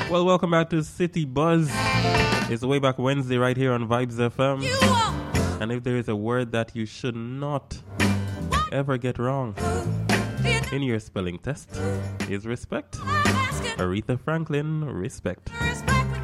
Well, welcome back to City Buzz. It's Way Back Wednesday right here on Vibes FM. And if there is a word that you should not ever get wrong in your spelling test, is respect. Aretha Franklin, respect.